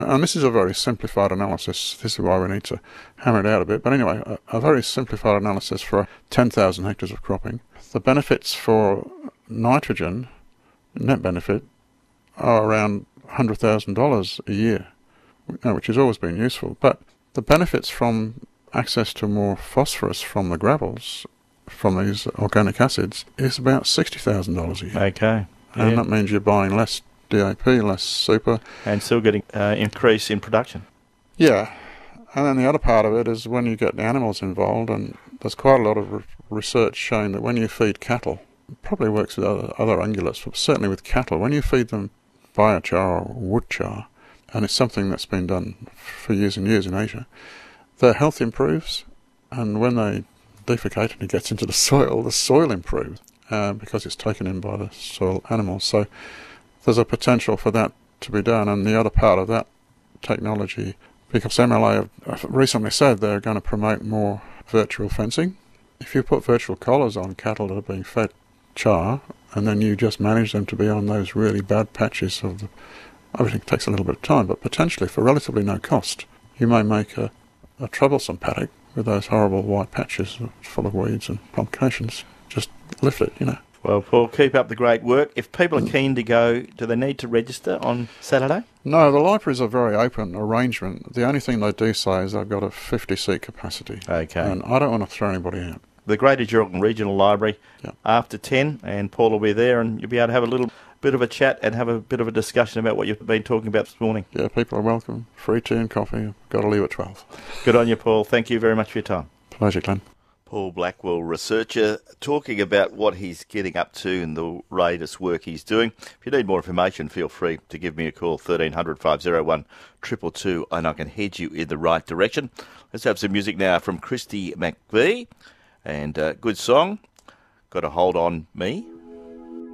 And this is a very simplified analysis. This is why we need to hammer it out a bit. But anyway, a very simplified analysis for 10,000 hectares of cropping. The benefits for nitrogen, net benefit, are around $100,000 a year, which has always been useful. But the benefits from access to more phosphorus from the gravels, from these organic acids, is about $60,000 a year. Okay. And that means you're buying less DAP, less super. And still getting increase in production. Yeah. And then the other part of it is when you get the animals involved, and there's quite a lot of research showing that when you feed cattle, it probably works with other ungulates, but certainly with cattle, when you feed them biochar or wood char, and it's something that's been done for years and years in Asia, their health improves, and when they defecate and it gets into the soil improves because it's taken in by the soil animals. So there's a potential for that to be done, and the other part of that technology, because MLA have recently said they're going to promote more virtual fencing. If you put virtual collars on cattle that are being fed char, and then you just manage them to be on those really bad patches of everything takes a little bit of time, but potentially for relatively no cost, you may make a troublesome paddock with those horrible white patches full of weeds and complications. Just lift it, Well, Paul, keep up the great work. If people are keen to go, do they need to register on Saturday? No, the libraries are a very open arrangement. The only thing they do say is they've got a 50-seat capacity. Okay. And I don't want to throw anybody out. The Greater Geraldton Regional Library, Yep. after 10, and Paul will be there, and you'll be able to have a little bit of a chat and have a bit of a discussion about what you've been talking about this morning. Yeah, people are welcome. Free tea and coffee. I've got to leave at 12. Good on you, Paul. Thank you very much for your time. Pleasure, Glenn. Paul Blackwell, researcher, talking about what he's getting up to and the latest work he's doing. If you need more information, feel free to give me a call, 1300 501 222, and I can head you in the right direction. Let's have some music now from Christy McVie, and good song, Got a Hold on Me.